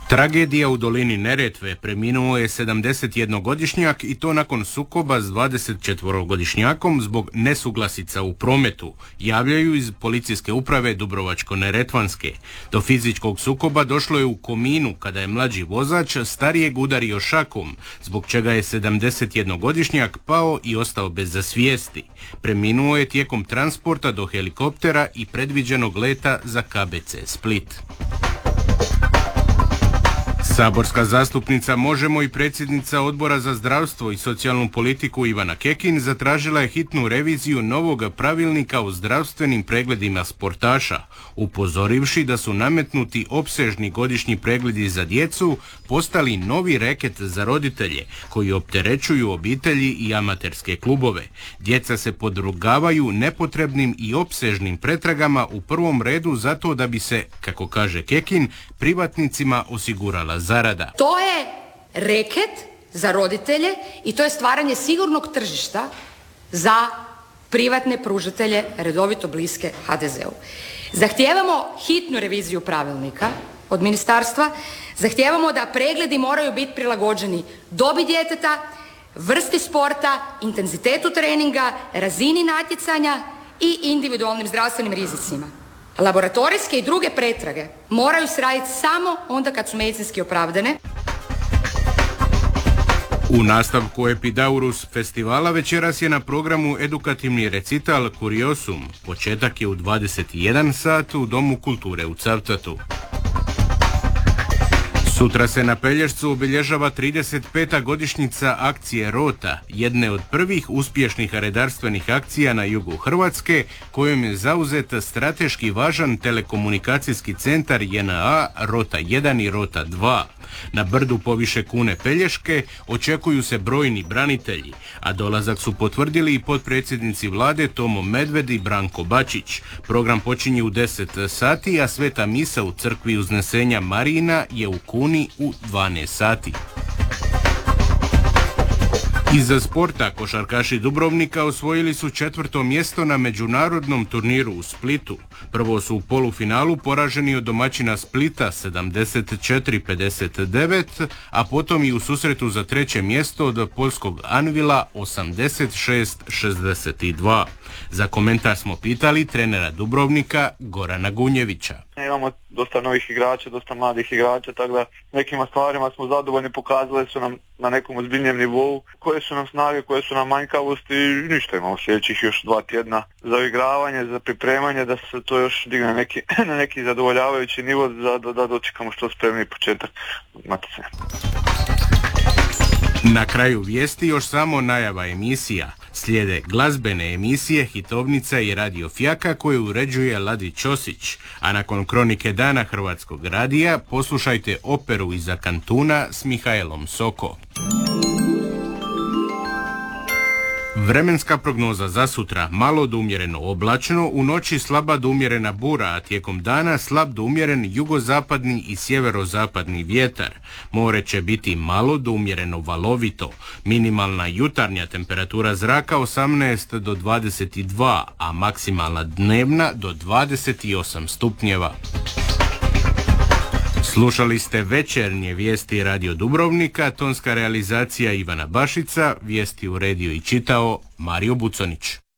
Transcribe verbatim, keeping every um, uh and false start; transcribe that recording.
Tragedija u dolini Neretve, preminuo je sedamdesetjednogodišnjak i to nakon sukoba s dvadesetčetvorogodišnjakom zbog nesuglasica u prometu, javljaju iz policijske uprave Dubrovačko-neretvanske. Do fizičkog sukoba došlo je u Kominu kada je mlađi vozač starijeg udario šakom, zbog čega je sedamdesetjednogodišnjak pao i ostao bez svijesti. Preminuo je tijekom transporta do helikoptera i predviđenog leta za K B C Split. Saborska zastupnica Možemo i predsjednica Odbora za zdravstvo i socijalnu politiku Ivana Kekin zatražila je hitnu reviziju novog pravilnika o zdravstvenim pregledima sportaša, upozorivši da su nametnuti opsežni godišnji pregledi za djecu postali novi reket za roditelje koji opterećuju obitelji i amaterske klubove. Djeca se podvrgavaju nepotrebnim i opsežnim pretragama u prvom redu zato da bi se, kako kaže Kekin, privatnicima osigurala zarada. To je reket za roditelje i to je stvaranje sigurnog tržišta za privatne pružatelje redovito bliske ha de zeu. Zahtijevamo hitnu reviziju pravilnika od ministarstva, zahtijevamo da pregledi moraju biti prilagođeni dobi djeteta, vrsti sporta, intenzitetu treninga, razini natjecanja i individualnim zdravstvenim rizicima. Laboratorijske i druge pretrage moraju se raditi samo onda kad su medicinski opravdane. U nastavku Epidaurus festivala večeras je na programu edukativni recital Kuriosum. Početak je u dvadeset jedan sat u Domu kulture u Cavtatu. Sutra se na Pelješcu obilježava trideset peta godišnjica akcije Rota, jedne od prvih uspješnih redarstvenih akcija na jugu Hrvatske, kojom je zauzet strateški važan telekomunikacijski centar J N A Rota jedan i Rota dva. Na brdu poviše Kune Pelješke očekuju se brojni branitelji, a dolazak su potvrdili i potpredsjednici vlade Tomo Medved i Branko Bačić. Program počinje u deset sati, a sveta misa u crkvi Uznesenja Marijina je u Kuni u dvanaest sati. Iza sporta košarkaši Dubrovnika osvojili su četvrto mjesto na međunarodnom turniru u Splitu. Prvo su u polufinalu poraženi od domaćina Splita sedamdeset četiri pedeset devet, a potom i u susretu za treće mjesto od poljskog Anvila osamdeset šest šezdeset dva. Za komentar smo pitali trenera Dubrovnika Gorana Gunjevića. Imamo dosta novih igrača, dosta mladih igrača, tako da nekima stvarima smo zadovoljni, pokazali su nam na nekom ozbiljnijem nivou koje su nam snage, koje su nam manjkavosti i ništa, imamo sljedećih još dva tjedna za igravanje, za pripremanje, da se to još digne na neki, na neki zadovoljavajući nivo da, da, da dočekamo što spremni početak natjecanja. Na kraju vijesti još samo najava emisija. Slijede glazbene emisije, hitovnica i Radio Fjaka koje uređuje Ladi Ćosić, a nakon kronike dana Hrvatskog radija poslušajte operu Iza kantuna s Mihajlom Soko. Vremenska prognoza za sutra: malo do umjereno oblačno, u noći slaba do umjerena bura, a tijekom dana slab do umjeren jugozapadni i sjeverozapadni vjetar. More će biti malo do umjereno valovito. Minimalna jutarnja temperatura zraka osamnaest do dvadeset dva, a maksimalna dnevna do dvadeset osam stupnjeva. Slušali ste večernje vijesti Radio Dubrovnika, tonska realizacija Ivana Bašica, vijesti uredio i čitao Mario Buconić.